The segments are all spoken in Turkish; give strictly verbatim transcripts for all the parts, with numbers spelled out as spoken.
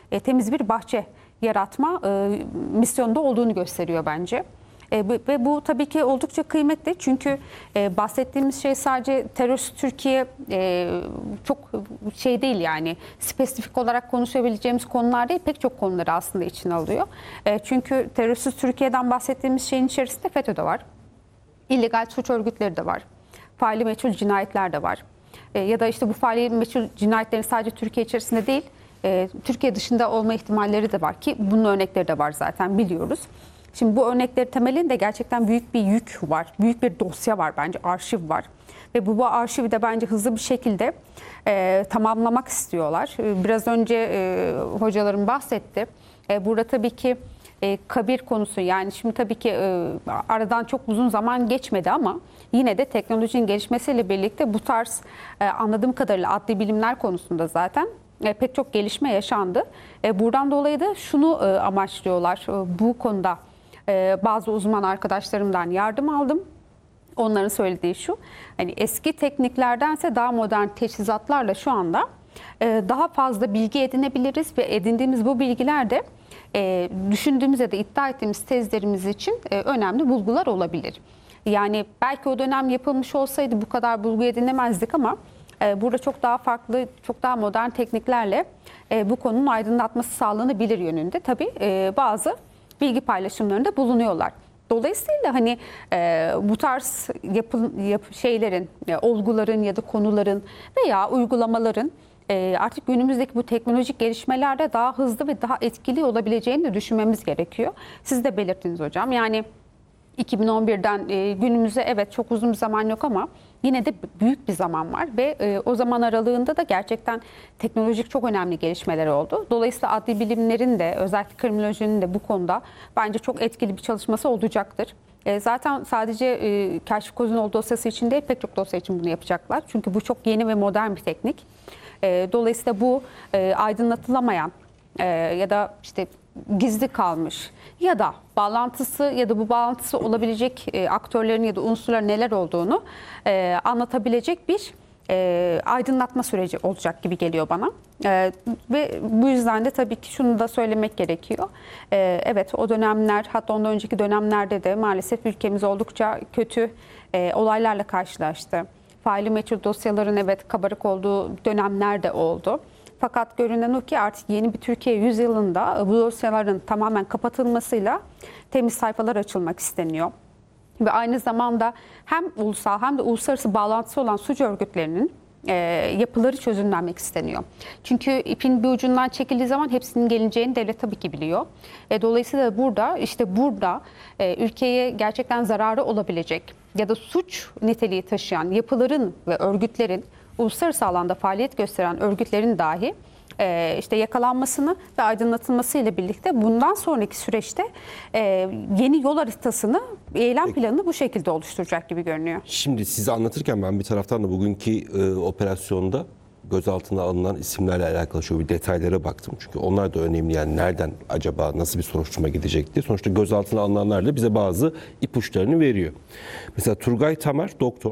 e, temiz bir bahçe yaratma e, misyonunda olduğunu gösteriyor bence. E, ve bu tabii ki oldukça kıymetli çünkü e, bahsettiğimiz şey sadece terörist Türkiye e, çok şey değil, yani spesifik olarak konuşabileceğimiz konular değil, pek çok konuları aslında içine alıyor. E, çünkü terörist Türkiye'den bahsettiğimiz şeyin içerisinde FETÖ de var, illegal suç örgütleri de var, faili meçhul cinayetler de var. E, ya da işte bu faili meçhul cinayetlerin sadece Türkiye içerisinde değil, e, Türkiye dışında olma ihtimalleri de var ki bunun örnekleri de var, zaten biliyoruz. Şimdi bu örnekleri temelinde gerçekten büyük bir yük var, büyük bir dosya var, bence arşiv var. Ve bu, bu arşivi de bence hızlı bir şekilde e, tamamlamak istiyorlar. E, biraz önce e, hocalarım bahsetti. E, burada tabii ki e, kabir konusu, yani şimdi tabii ki e, aradan çok uzun zaman geçmedi ama yine de teknolojinin gelişmesiyle birlikte bu tarz e, anladığım kadarıyla adli bilimler konusunda zaten e, pek çok gelişme yaşandı. E, buradan dolayı da şunu e, amaçlıyorlar e, bu konuda. Bazı uzman arkadaşlarımdan yardım aldım. Onların söylediği şu: hani eski tekniklerdense daha modern teçhizatlarla şu anda daha fazla bilgi edinebiliriz ve edindiğimiz bu bilgiler de düşündüğümüz ya da iddia ettiğimiz tezlerimiz için önemli bulgular olabilir. Yani belki o dönem yapılmış olsaydı bu kadar bulgu edinemezdik ama burada çok daha farklı, çok daha modern tekniklerle bu konunun aydınlatması sağlanabilir yönünde tabii bazı bilgi paylaşımlarında bulunuyorlar. Dolayısıyla hani e, bu tarz yapı, yap, şeylerin, e, olguların ya da konuların veya uygulamaların e, artık günümüzdeki bu teknolojik gelişmelerde daha hızlı ve daha etkili olabileceğini de düşünmemiz gerekiyor. Siz de belirttiniz hocam. Yani iki bin on birden e, günümüze evet çok uzun bir zaman yok ama yine de büyük bir zaman var ve e, o zaman aralığında da gerçekten teknolojik çok önemli gelişmeler oldu. Dolayısıyla adli bilimlerin de, özellikle kriminolojinin de bu konuda bence çok etkili bir çalışması olacaktır. E, zaten sadece e, Kaşif Kozinoğlu dosyası için değil, pek çok dosya için bunu yapacaklar. Çünkü bu çok yeni ve modern bir teknik. E, dolayısıyla bu e, aydınlatılamayan e, ya da işte gizli kalmış ya da bağlantısı ya da bu bağlantısı olabilecek e, aktörlerin ya da unsurların neler olduğunu e, anlatabilecek bir e, aydınlatma süreci olacak gibi geliyor bana. E, ve bu yüzden de tabii ki şunu da söylemek gerekiyor. E, evet, o dönemler, hatta ondan önceki dönemlerde de maalesef ülkemiz oldukça kötü e, olaylarla karşılaştı. Faili meçhul dosyaların evet kabarık olduğu dönemler de oldu. Fakat görünen o ki artık yeni bir Türkiye yüzyılında bu dosyaların tamamen kapatılmasıyla temiz sayfalar açılmak isteniyor. Ve aynı zamanda hem ulusal hem de uluslararası bağlantısı olan suç örgütlerinin e, yapıları çözümlenmek isteniyor. Çünkü ipin bir ucundan çekildiği zaman hepsinin gelineceğini devlet tabii ki biliyor. E, dolayısıyla burada işte burada e, ülkeye gerçekten zararı olabilecek ya da suç niteliği taşıyan yapıların ve örgütlerin, uluslararası alanda faaliyet gösteren örgütlerin dahi e, işte yakalanmasını ve aydınlatılması ile birlikte bundan sonraki süreçte e, yeni yol haritasını, eylem Peki. planını bu şekilde oluşturacak gibi görünüyor. Şimdi size anlatırken ben bir taraftan da bugünkü e, operasyonda gözaltına alınan isimlerle alakalı şöyle bir detaylara baktım. Çünkü onlar da önemli, yani nereden acaba nasıl bir soruşturma gidecekti. Sonuçta gözaltına alınanlar da bize bazı ipuçlarını veriyor. Mesela Turgay Tamer doktor.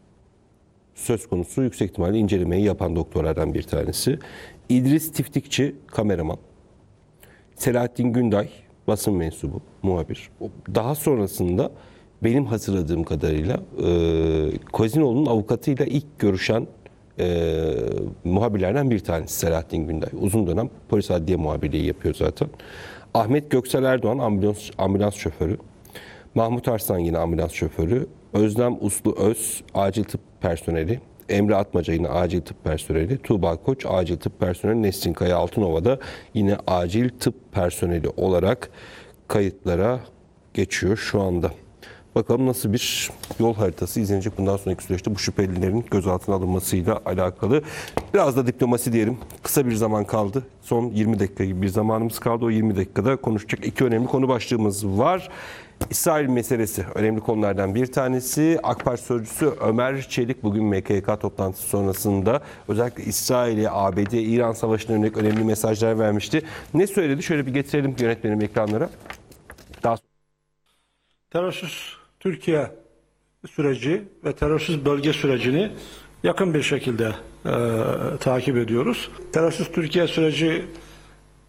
Söz konusu yüksek ihtimalle incelemeyi yapan doktorlardan bir tanesi. İdris Tiftikçi kameraman. Selahattin Günday basın mensubu, muhabir. Daha sonrasında benim hatırladığım kadarıyla e, Kozinoğlu'nun avukatıyla ilk görüşen e, muhabirlerden bir tanesi Selahattin Günday. Uzun dönem polis adliye muhabirliği yapıyor zaten. Ahmet Göksel Erdoğan ambulans, ambulans şoförü. Mahmut Arslan yine ambulans şoförü. Özlem Uslu Öz acil tıp personeli. Emre Atmaca yine acil tıp personeli. Tuğba Koç acil tıp personeli. Nesrin Kaya Altınova da yine acil tıp personeli olarak kayıtlara geçiyor şu anda. Bakalım nasıl bir yol haritası izlenecek bundan sonraki süreçte bu şüphelilerin gözaltına alınmasıyla alakalı. Biraz da diplomasi diyelim. Kısa bir zaman kaldı. Son yirmi dakika gibi bir zamanımız kaldı. O yirmi dakikada konuşacak iki önemli konu başlığımız var. İsrail meselesi önemli konulardan bir tanesi. AK Parti sözcüsü Ömer Çelik bugün M K K toplantısı sonrasında özellikle İsrail'e, A B D, İran savaşına yönelik önemli mesajlar vermişti. Ne söyledi? Şöyle bir getirelim yönetmenim ekranlara. Daha Terörsüz Türkiye süreci ve terörsüz bölge sürecini yakın bir şekilde e, takip ediyoruz. Terörsüz Türkiye süreci